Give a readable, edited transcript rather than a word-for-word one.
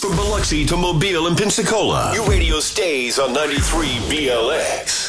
From Biloxi to Mobile and Pensacola, your radio stays on 93 BLX.